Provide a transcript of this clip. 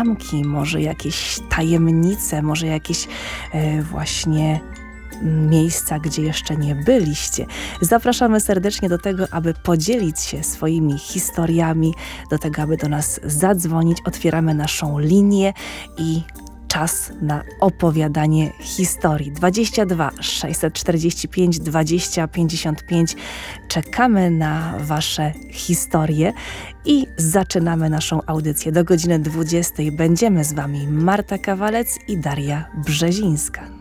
bramki, może jakieś tajemnice, może jakieś właśnie miejsca, gdzie jeszcze nie byliście. Zapraszamy serdecznie do tego, aby podzielić się swoimi historiami, do tego, aby do nas zadzwonić. Otwieramy naszą linię i czas na opowiadanie historii. 22 645 20 55. Czekamy na Wasze historie i zaczynamy naszą audycję. Do godziny 20 będziemy z Wami Marta Kawalec i Daria Brzezińska.